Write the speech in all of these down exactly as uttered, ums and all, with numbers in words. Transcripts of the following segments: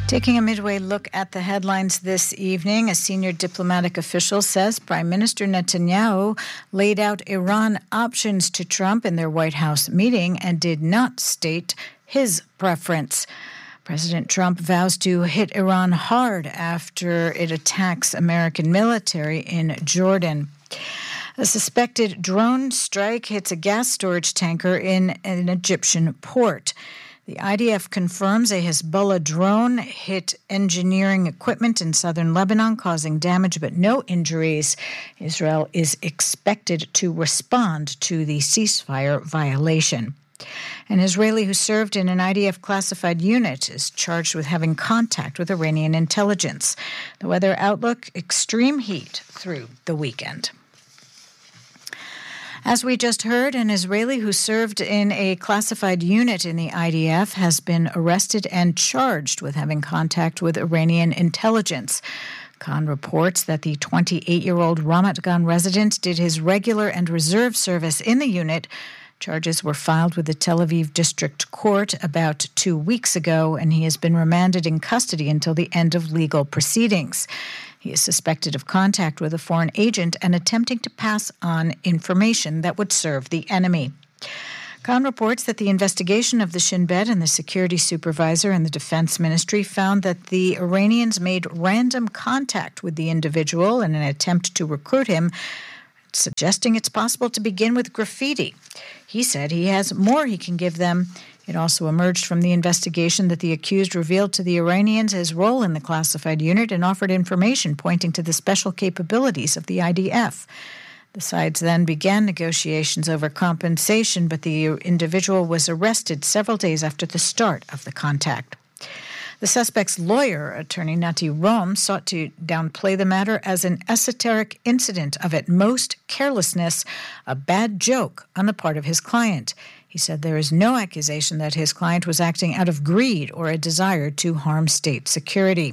Taking a midway look at the headlines this evening, a senior diplomatic official says Prime Minister Netanyahu laid out Iran options to Trump in their White House meeting and did not state his preference. President Trump vows to hit Iran hard after it attacks American military in Jordan. A suspected drone strike hits a gas storage tanker in an Egyptian port. The I D F confirms a Hezbollah drone hit engineering equipment in southern Lebanon, causing damage but no injuries. Israel is expected to respond to the ceasefire violation. An Israeli who served in an I D F classified unit is charged with having contact with Iranian intelligence. The weather outlook, extreme heat through the weekend. As we just heard, an Israeli who served in a classified unit in the I D F has been arrested and charged with having contact with Iranian intelligence. Khan reports that the twenty-eight-year-old Ramat Gan resident did his regular and reserve service in the unit. Charges were filed with the Tel Aviv District Court about two weeks ago, and he has been remanded in custody until the end of legal proceedings. He is suspected of contact with a foreign agent and attempting to pass on information that would serve the enemy. Khan reports that the investigation of the Shin Bet and the security supervisor in the defense ministry found that the Iranians made random contact with the individual in an attempt to recruit him, suggesting it's possible to begin with graffiti. He said he has more he can give them. It also emerged from the investigation that the accused revealed to the Iranians his role in the classified unit and offered information pointing to the special capabilities of the I D F. The sides then began negotiations over compensation, but the individual was arrested several days after the start of the contact. The suspect's lawyer, attorney Nati Rom, sought to downplay the matter as an esoteric incident of at most carelessness, a bad joke on the part of his client. He said there is no accusation that his client was acting out of greed or a desire to harm state security.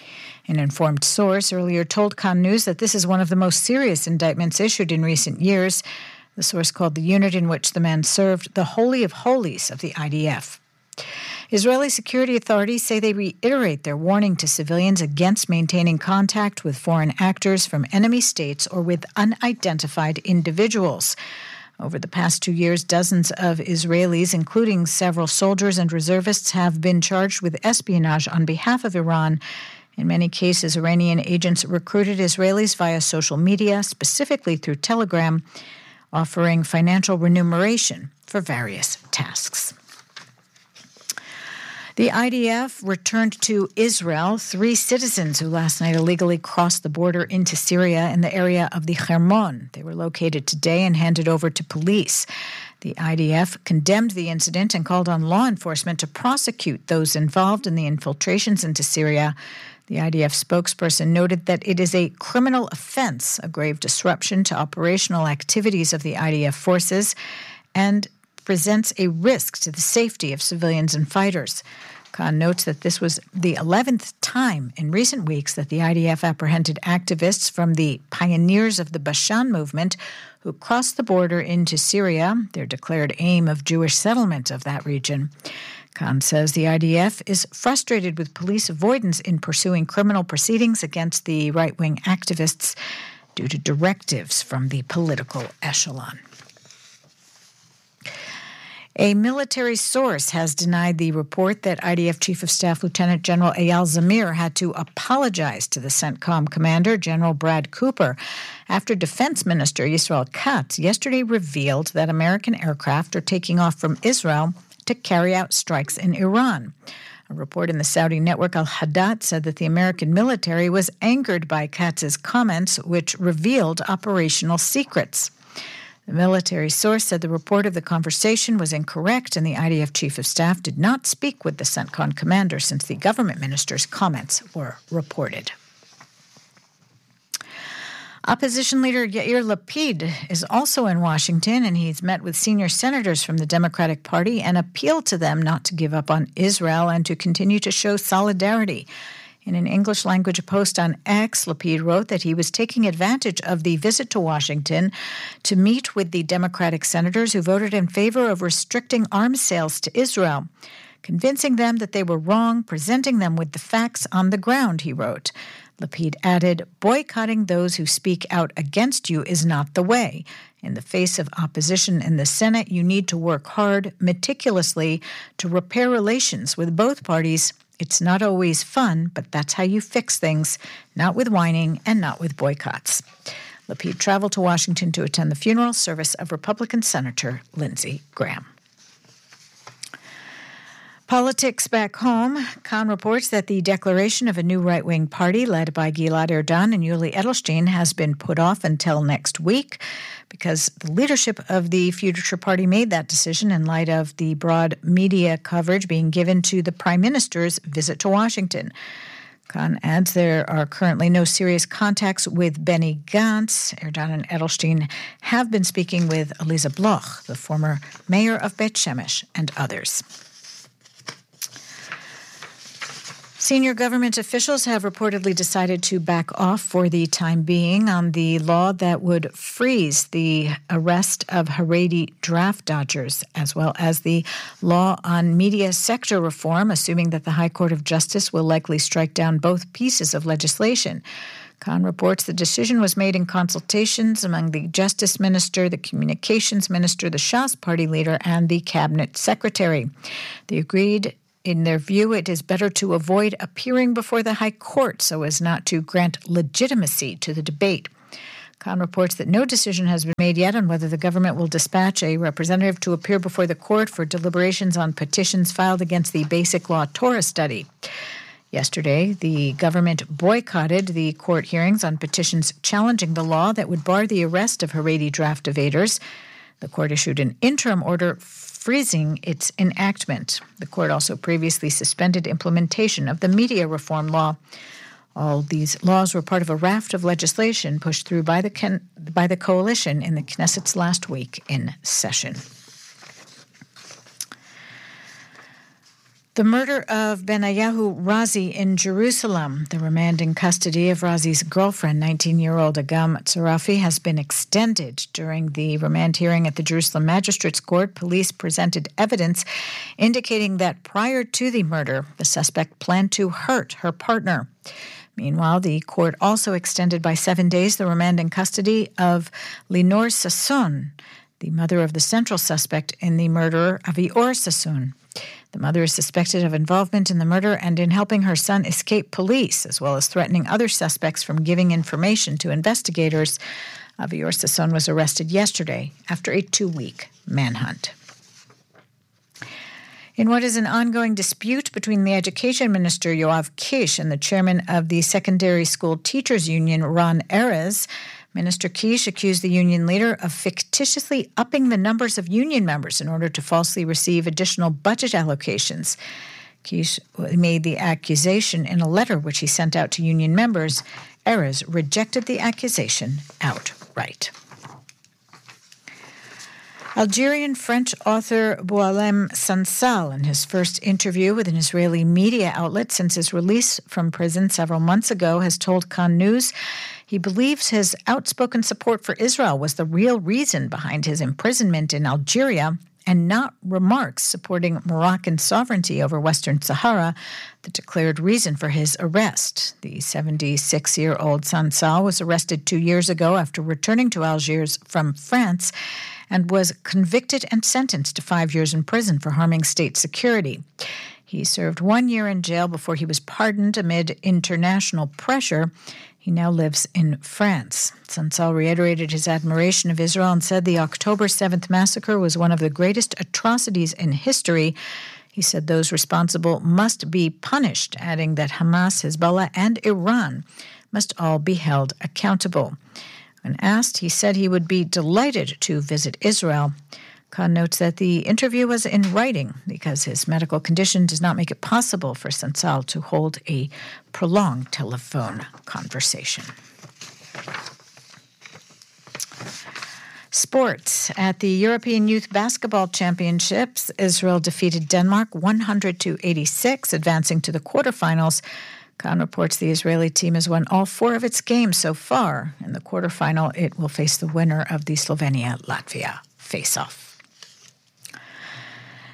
An informed source earlier told Khan News that this is one of the most serious indictments issued in recent years. The source called the unit in which the man served the Holy of Holies of the I D F. Israeli security authorities say they reiterate their warning to civilians against maintaining contact with foreign actors from enemy states or with unidentified individuals. Over the past two years, dozens of Israelis, including several soldiers and reservists, have been charged with espionage on behalf of Iran. In many cases, Iranian agents recruited Israelis via social media, specifically through Telegram, offering financial remuneration for various tasks. The I D F returned to Israel three citizens who last night illegally crossed the border into Syria in the area of the Hermon. They were located today and handed over to police. The I D F condemned the incident and called on law enforcement to prosecute those involved in the infiltrations into Syria. The I D F spokesperson noted that it is a criminal offense, a grave disruption to operational activities of the I D F forces, and presents a risk to the safety of civilians and fighters. Khan notes that this was the eleventh time in recent weeks that the I D F apprehended activists from the Pioneers of the Bashan movement who crossed the border into Syria, their declared aim of Jewish settlement of that region. Khan says the I D F is frustrated with police avoidance in pursuing criminal proceedings against the right-wing activists due to directives from the political echelon. A military source has denied the report that I D F Chief of Staff Lieutenant General Eyal Zamir had to apologize to the CENTCOM commander, General Brad Cooper, after Defense Minister Yisrael Katz yesterday revealed that American aircraft are taking off from Israel to carry out strikes in Iran. A report in the Saudi network Al-Hadat said that the American military was angered by Katz's comments, which revealed operational secrets. The military source said the report of the conversation was incorrect and the I D F Chief of Staff did not speak with the CENTCOM commander since the government minister's comments were reported. Opposition leader Yair Lapid is also in Washington, and he's met with senior senators from the Democratic Party and appealed to them not to give up on Israel and to continue to show solidarity. In an English-language post on X, Lapid wrote that he was taking advantage of the visit to Washington to meet with the Democratic senators who voted in favor of restricting arms sales to Israel. convincing them that they were wrong, presenting them with the facts on the ground, he wrote. Lapid added, boycotting those who speak out against you is not the way. In the face of opposition in the Senate, you need to work hard, meticulously, to repair relations with both parties. It's not always fun, but that's how you fix things, not with whining and not with boycotts. Lapid traveled to Washington to attend the funeral service of Republican Senator Lindsey Graham. Politics back home. Khan reports that the declaration of a new right-wing party led by Gilad Erdan and Yuli Edelstein has been put off until next week because the leadership of the Future Party made that decision in light of the broad media coverage being given to the Prime Minister's visit to Washington. Khan adds there are currently no serious contacts with Benny Gantz. Erdan and Edelstein have been speaking with Eliza Bloch, the former mayor of Beit Shemesh, and others. Senior government officials have reportedly decided to back off for the time being on the law that would freeze the arrest of Haredi draft dodgers, as well as the law on media sector reform, assuming that the High Court of Justice will likely strike down both pieces of legislation. Khan reports the decision was made in consultations among the Justice Minister, the Communications Minister, the Shas Party leader, and the Cabinet Secretary. They agreed. In their view, it is better to avoid appearing before the High Court so as not to grant legitimacy to the debate. Khan reports that no decision has been made yet on whether the government will dispatch a representative to appear before the court for deliberations on petitions filed against the Basic Law Torah study. Yesterday, the government boycotted the court hearings on petitions challenging the law that would bar the arrest of Haredi draft evaders. The court issued an interim order freezing its enactment. The court also previously suspended implementation of the media reform law. All these laws were part of a raft of legislation pushed through by the Ken- by the coalition in the Knesset's last week in session. The murder of Benayahu Razi in Jerusalem, the remand in custody of Razi's girlfriend, nineteen-year-old Agam Tzarafi, has been extended. During the remand hearing at the Jerusalem Magistrates Court, police presented evidence indicating that prior to the murder, the suspect planned to hurt her partner. Meanwhile, the court also extended by seven days the remand in custody of Linor Sasson, the mother of the central suspect in the murder of Avior Sasson. The mother is suspected of involvement in the murder and in helping her son escape police, as well as threatening other suspects from giving information to investigators. Avior Sasson was arrested yesterday after a two-week manhunt. In what is an ongoing dispute between the Education Minister, Yoav Kish, and the chairman of the Secondary School Teachers Union, Ron Erez, Minister Kish accused the union leader of fictitiously upping the numbers of union members in order to falsely receive additional budget allocations. Kish made the accusation in a letter which he sent out to union members. Erez rejected the accusation outright. Algerian-French author Boualem Sansal, in his first interview with an Israeli media outlet since his release from prison several months ago, has told Kan News he believes his outspoken support for Israel was the real reason behind his imprisonment in Algeria, and not remarks supporting Moroccan sovereignty over Western Sahara, the declared reason for his arrest. The seventy-six-year-old Sansal was arrested two years ago after returning to Algiers from France and was convicted and sentenced to five years in prison for harming state security. He served one year in jail before he was pardoned amid international pressure. He now lives in France. Sansal reiterated his admiration of Israel and said the October seventh massacre was one of the greatest atrocities in history. He said those responsible must be punished, adding that Hamas, Hezbollah, and Iran must all be held accountable. When asked, he said he would be delighted to visit Israel. Khan notes that the interview was in writing because his medical condition does not make it possible for Sansal to hold a prolonged telephone conversation. Sports. At the European Youth Basketball Championships, Israel defeated Denmark one hundred to eighty-six, advancing to the quarterfinals. Khan reports the Israeli team has won all four of its games so far. In the quarterfinal, it will face the winner of the Slovenia-Latvia face-off.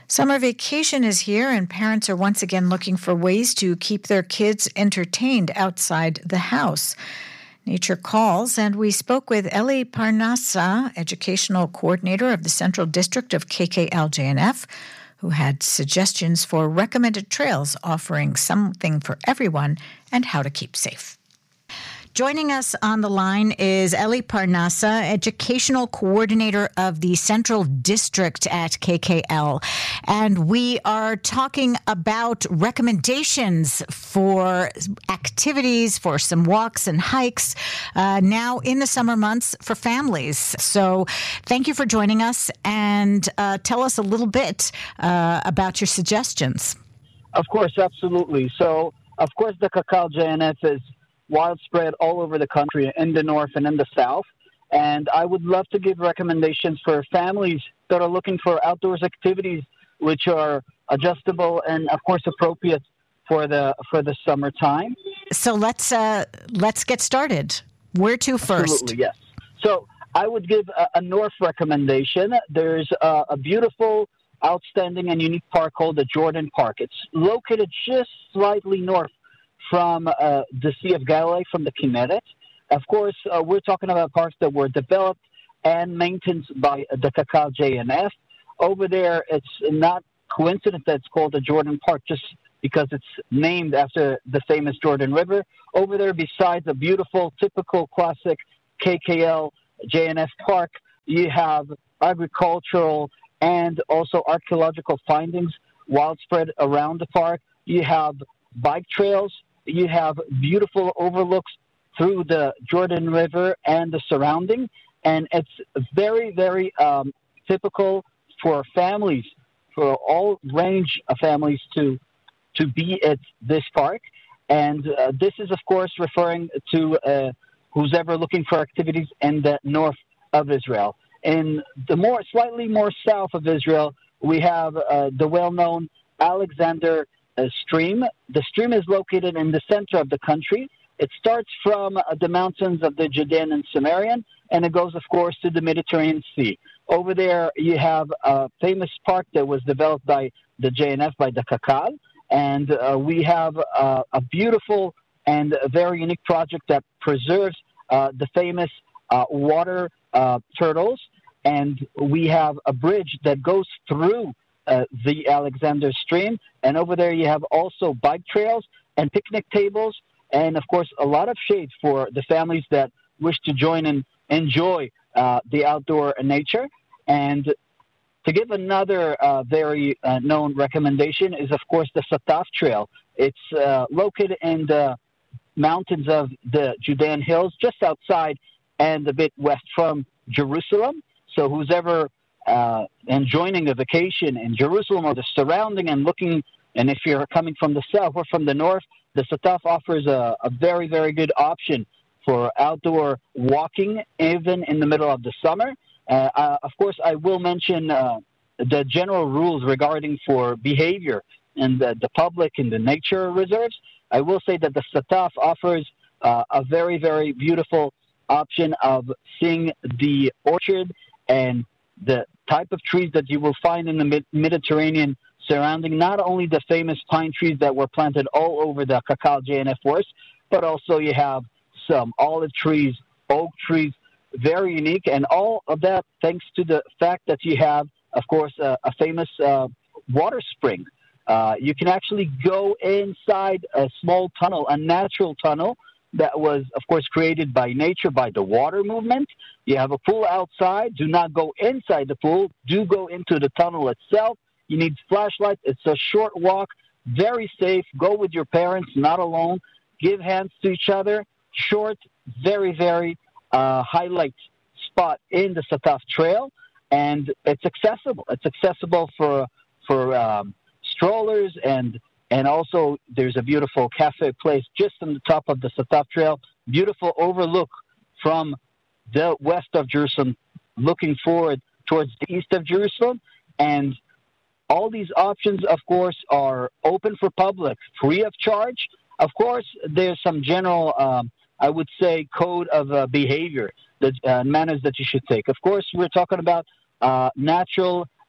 Summer vacation is here, and parents are once again looking for ways to keep their kids entertained outside the house. Nature calls, and we spoke with Eli Parnasa, Educational Coordinator of the Central District of K K L J N F, who had suggestions for recommended trails offering something for everyone and how to keep safe. Joining us on the line is Eli Parnasa, Educational Coordinator of the Central District at K K L. And we are talking about recommendations for activities, for some walks and hikes, uh, now in the summer months for families. So thank you for joining us, and uh, tell us a little bit uh, about your suggestions. Of course, absolutely. So, of course, the K K L J N F is widespread all over the country, in the north and in the south. And I would love to give recommendations for families that are looking for outdoors activities which are adjustable and, of course, appropriate for the for the summertime. So let's uh, let's get started. Where to first? Absolutely, yes. So I would give a, a north recommendation. There's a, a beautiful, outstanding, and unique park called the Jordan Park. It's located just slightly north from uh, the Sea of Galilee, from the Kinneret. Of course, uh, we're talking about parks that were developed and maintained by the K K L J N F. Over there, it's not coincident that it's called the Jordan Park just because it's named after the famous Jordan River. Over there, besides a beautiful, typical, classic K K L J N F park, you have agricultural and also archaeological findings widespread around the park. You have bike trails. You have beautiful overlooks through the Jordan River and the surrounding. And it's very, very um, typical for families, for all range of families to to be at this park. And uh, this is, of course, referring to uh, who's ever looking for activities in the north of Israel. In the more slightly more south of Israel, we have uh, the well-known Alexander uh, stream. The stream is located in the center of the country. It starts from uh, the mountains of the Judean and Samarian, and it goes, of course, to the Mediterranean Sea. Over there, you have a famous park that was developed by the J N F, by the K K L, and uh, we have uh, a beautiful and a very unique project that preserves uh, the famous uh, water uh, turtles, and we have a bridge that goes through uh, the Alexander stream, and over there you have also bike trails and picnic tables, and, of course, a lot of shade for the families that wish to join and enjoy uh, the outdoor nature. And to give another uh, very uh, known recommendation is, of course, the Sataf Trail. It's uh, located in the mountains of the Judean Hills, just outside and a bit west from Jerusalem. So who's ever uh, enjoying a vacation in Jerusalem or the surrounding and looking, and if you're coming from the south or from the north, the Sataf offers a, a very, very good option for outdoor walking, even in the middle of the summer. Uh, uh, of course, I will mention uh, the general rules regarding for behavior in the, the public and the nature reserves. I will say that the Sataf offers uh, a very, very beautiful option of seeing the orchard and the type of trees that you will find in the Mid- Mediterranean surrounding not only the famous pine trees that were planted all over the K K L J N F forest, but also you have some olive trees, oak trees, very unique, and all of that thanks to the fact that you have, of course, uh, a famous uh, water spring. Uh, you can actually go inside a small tunnel, a natural tunnel that was, of course, created by nature, by the water movement. You have a pool outside. Do not go inside the pool. Do go into the tunnel itself. You need flashlights. It's a short walk, very safe. Go with your parents, not alone. Give hands to each other. Short, very, very uh, highlight spot in the Sataf Trail, and it's accessible. It's accessible for for um, strollers, and and also there's a beautiful cafe place just on the top of the Sataf Trail. Beautiful overlook from the west of Jerusalem, looking forward towards the east of Jerusalem, and all these options, of course, are open for public, free of charge. Of course, there's some general, um, I would say, code of uh, behavior, that uh, manners that you should take. Of course, we're talking about uh, natural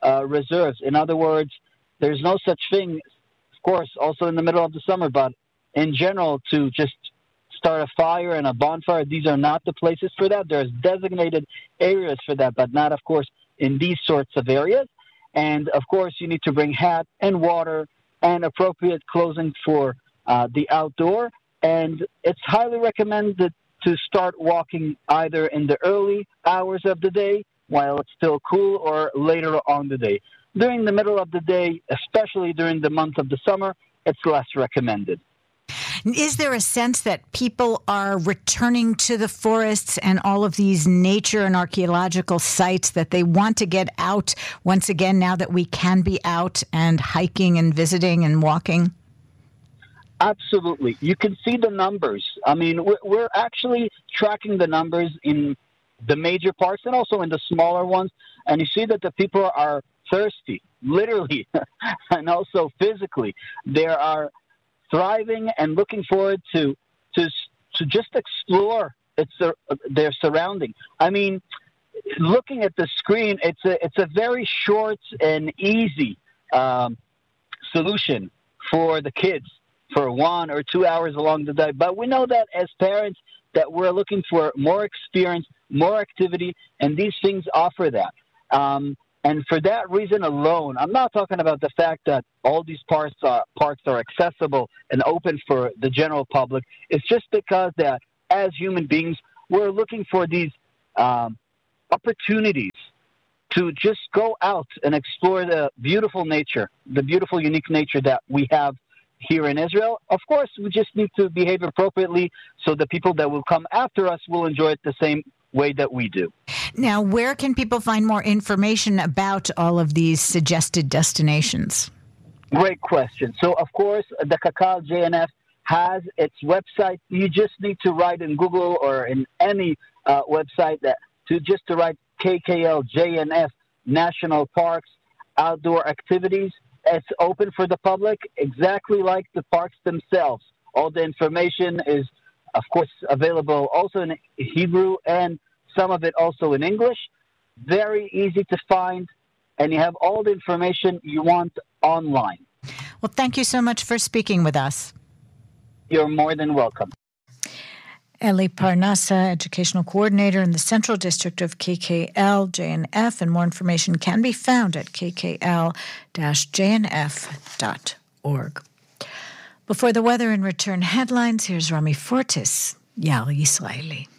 uh, reserves. In other words, there's no such thing, of course, also in the middle of the summer, but in general, to just start a fire and a bonfire. These are not the places for that. There's designated areas for that, but not, of course, in these sorts of areas. And, of course, you need to bring hat and water and appropriate clothing for uh, the outdoor. And it's highly recommended to start walking either in the early hours of the day while it's still cool or later on the day. During the middle of the day, especially during the month of the summer, it's less recommended. Is there a sense that people are returning to the forests and all of these nature and archaeological sites, that they want to get out once again now that we can be out and hiking and visiting and walking? Absolutely. You can see the numbers. I mean, we're actually tracking the numbers in the major parks and also in the smaller ones, and you see that the people are thirsty, literally, and also physically. There are thriving and looking forward to to to just explore its uh, their surrounding. I mean, looking at the screen, it's a it's a very short and easy um, solution for the kids for one or two hours along the day. But we know that as parents, that we're looking for more experience, more activity, and these things offer that. Um, And for that reason alone, I'm not talking about the fact that all these parks are, parks are accessible and open for the general public. It's just because that as human beings, we're looking for these um, opportunities to just go out and explore the beautiful nature, the beautiful, unique nature that we have here in Israel. Of course, we just need to behave appropriately so the people that will come after us will enjoy it the same way that we do. Now, where can people find more information about all of these suggested destinations? Great question. So, of course, the Kakal J N F has its website. You just need to write in Google or in any uh, website that to just to write K K L J N F National Parks Outdoor Activities. It's open for the public, exactly like the parks themselves. All the information is, of course, available also in Hebrew and some of it also in English. Very easy to find, and you have all the information you want online. Well, thank you so much for speaking with us. You're more than welcome. Eli Parnasa, Educational Coordinator in the Central District of K K L J N F, and more information can be found at k k l dash j n f dot org. Before the weather and return headlines, here's Rami Fortis, Yal Yisraeli.